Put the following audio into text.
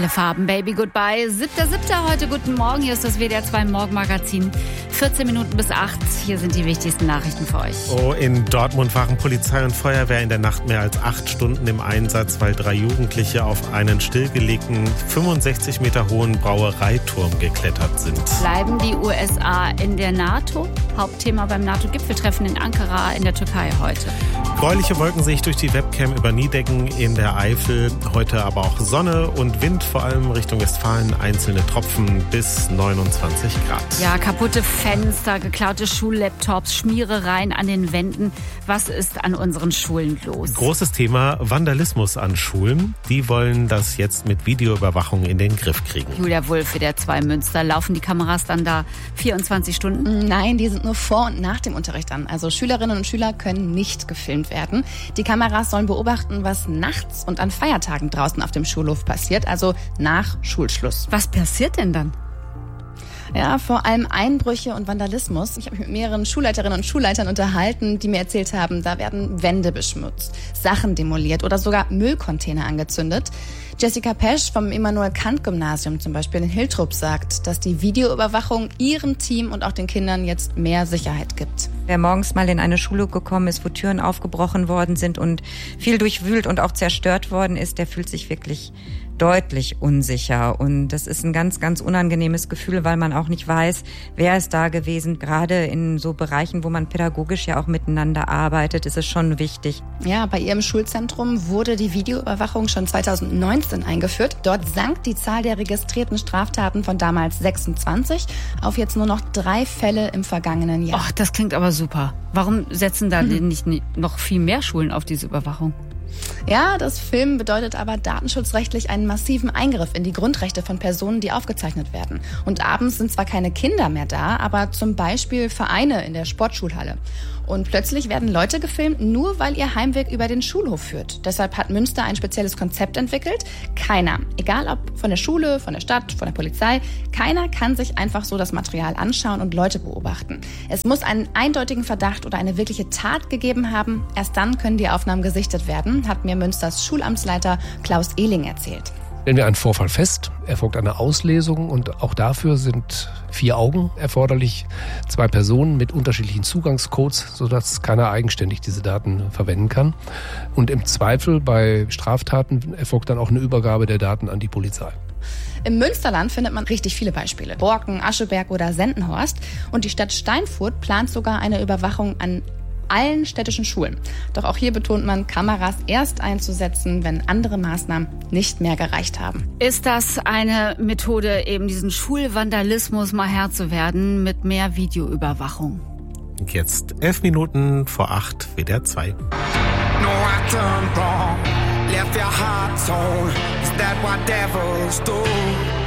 Alle Farben, Baby, goodbye. 7.7. heute, guten Morgen. Hier ist das WDR 2 Morgenmagazin. 14 Minuten bis 8. Hier sind die wichtigsten Nachrichten für euch. Oh, in Dortmund waren Polizei und Feuerwehr in der Nacht mehr als 8 Stunden im Einsatz, weil 3 Jugendliche auf einen stillgelegten, 65 Meter hohen Brauereiturm geklettert sind. Bleiben die USA in der NATO? Hauptthema beim NATO-Gipfeltreffen in Ankara in der Türkei heute. Gräuliche Wolken sehe ich durch die Webcam über Niedecken in der Eifel. Heute aber auch Sonne und Wind, vor allem Richtung Westfalen. Einzelne Tropfen bis 29 Grad. Ja, kaputte Fenster, geklaute Schullaptops, Schmierereien an den Wänden. Was ist an unseren Schulen los? Großes Thema Vandalismus an Schulen. Die wollen das jetzt mit Videoüberwachung in den Griff kriegen. Julia Wulff, WDR 2 Münster. Laufen die Kameras dann da 24 Stunden? Nein, die sind nur vor und nach dem Unterricht an. Also Schülerinnen und Schüler können nicht gefilmt werden. Die Kameras sollen beobachten, was nachts und an Feiertagen draußen auf dem Schulhof passiert, also nach Schulschluss. Was passiert denn dann? Ja, vor allem Einbrüche und Vandalismus. Ich habe mich mit mehreren Schulleiterinnen und Schulleitern unterhalten, die mir erzählt haben, da werden Wände beschmutzt, Sachen demoliert oder sogar Müllcontainer angezündet. Jessica Pesch vom Immanuel-Kant-Gymnasium zum Beispiel in Hiltrup sagt, dass die Videoüberwachung ihrem Team und auch den Kindern jetzt mehr Sicherheit gibt. Wer morgens mal in eine Schule gekommen ist, wo Türen aufgebrochen worden sind und viel durchwühlt und auch zerstört worden ist, der fühlt sich wirklich deutlich unsicher. Und das ist ein ganz, ganz unangenehmes Gefühl, weil man auch nicht weiß, wer ist da gewesen. Gerade in so Bereichen, wo man pädagogisch ja auch miteinander arbeitet, ist es schon wichtig. Ja, bei ihrem Schulzentrum wurde die Videoüberwachung schon 2019 eingeführt. Dort sank die Zahl der registrierten Straftaten von damals 26 auf jetzt nur noch 3 Fälle im vergangenen Jahr. Ach, das klingt aber super. Warum setzen da nicht noch viel mehr Schulen auf diese Überwachung? Ja, das Filmen bedeutet aber datenschutzrechtlich einen massiven Eingriff in die Grundrechte von Personen, die aufgezeichnet werden. Und abends sind zwar keine Kinder mehr da, aber zum Beispiel Vereine in der Sportschulhalle. Und plötzlich werden Leute gefilmt, nur weil ihr Heimweg über den Schulhof führt. Deshalb hat Münster ein spezielles Konzept entwickelt. Keiner, egal ob von der Schule, von der Stadt, von der Polizei, keiner kann sich einfach so das Material anschauen und Leute beobachten. Es muss einen eindeutigen Verdacht oder eine wirkliche Tat gegeben haben. Erst dann können die Aufnahmen gesichtet werden, hat mir Münsters Schulamtsleiter Klaus Ehling erzählt. Stellen wir einen Vorfall fest, erfolgt eine Auslesung und auch dafür sind 4 Augen erforderlich, 2 Personen mit unterschiedlichen Zugangscodes, sodass keiner eigenständig diese Daten verwenden kann. Und im Zweifel bei Straftaten erfolgt dann auch eine Übergabe der Daten an die Polizei. Im Münsterland findet man richtig viele Beispiele. Borken, Ascheberg oder Sendenhorst. Und die Stadt Steinfurt plant sogar eine Überwachung an allen städtischen Schulen. Doch auch hier betont man, Kameras erst einzusetzen, wenn andere Maßnahmen nicht mehr gereicht haben. Ist das eine Methode, eben diesen Schulvandalismus mal Herr zu werden mit mehr Videoüberwachung? Jetzt 11 Minuten vor 8, WDR 2. No, I turned wrong, left your heart torn. Is that what devils do?